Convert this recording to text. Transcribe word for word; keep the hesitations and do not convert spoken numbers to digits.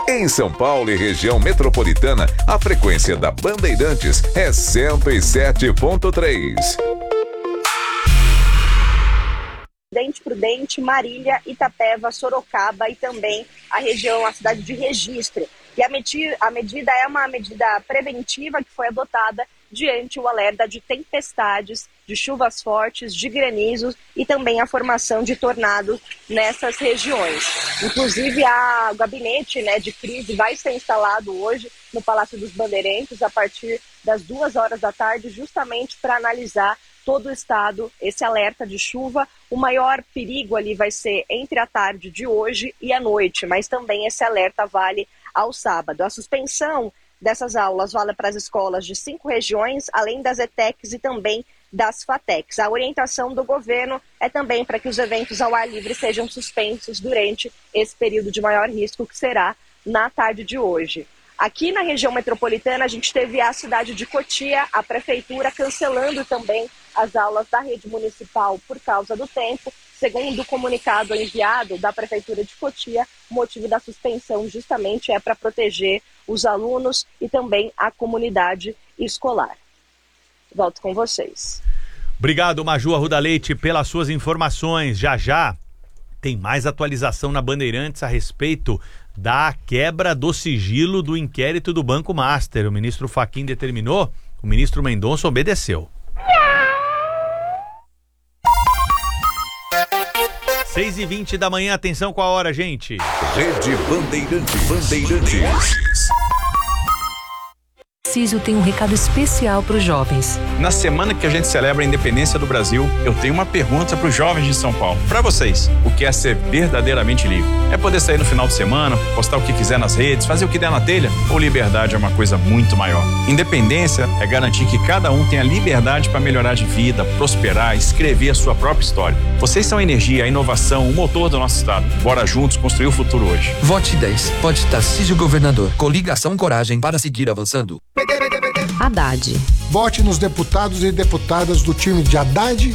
Em São Paulo e região metropolitana, a frequência da Bandeirantes é cento e sete ponto três. Dente Prudente, Marília, Itapeva, Sorocaba e também a região, a cidade de Registro. E a medida, a medida é uma medida preventiva que foi adotada diante o alerta de tempestades, de chuvas fortes, de granizos e também a formação de tornados nessas regiões. Inclusive, a, o gabinete né, de crise vai ser instalado hoje no Palácio dos Bandeirantes a partir das duas horas da tarde, justamente para analisar todo o estado, esse alerta de chuva. O maior perigo ali vai ser entre a tarde de hoje e a noite, mas também esse alerta vale ao sábado. A suspensão dessas aulas vale para as escolas de cinco regiões, além das E T E Cs e também das FATECs. A orientação do governo é também para que os eventos ao ar livre sejam suspensos durante esse período de maior risco, que será na tarde de hoje. Aqui na região metropolitana, a gente teve a cidade de Cotia, a prefeitura cancelando também as aulas da rede municipal por causa do tempo. Segundo o comunicado enviado da prefeitura de Cotia, o motivo da suspensão justamente é para proteger os alunos e também a comunidade escolar. Volto com vocês. Obrigado, Maju Arruda Leite, pelas suas informações. Já já tem mais atualização na Bandeirantes a respeito da quebra do sigilo do inquérito do Banco Master. O ministro Fachin determinou, o ministro Mendonça obedeceu. seis e vinte da manhã, atenção com a hora, gente. Rede Bandeirantes. Bandeirantes. Císio tem um recado especial para os jovens. Na semana que a gente celebra a independência do Brasil, eu tenho uma pergunta para os jovens de São Paulo. Para vocês, o que é ser verdadeiramente livre? É poder sair no final de semana, postar o que quiser nas redes, fazer o que der na telha? Ou liberdade é uma coisa muito maior? Independência é garantir que cada um tenha liberdade para melhorar de vida, prosperar, escrever a sua própria história. Vocês são a energia, a inovação, o motor do nosso estado. Bora juntos construir o futuro hoje. Vote dez. Vote Tarcísio Governador. Coligação Coragem para seguir avançando. Haddad. Vote nos deputados e deputadas do time de Haddad